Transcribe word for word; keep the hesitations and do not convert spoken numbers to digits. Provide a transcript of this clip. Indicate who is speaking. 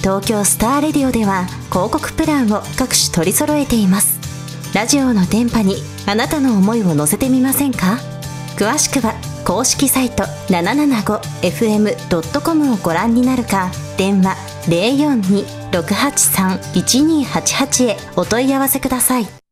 Speaker 1: 東京スターレディオでは広告プランを各種取り揃えています。ラジオの電波にあなたの思いを乗せてみませんか？詳しくは公式サイト ななななごエフエムドットコム をご覧になるか、電話 ゼロよんに ろくはちさん いちにーはちはち へお問い合わせください。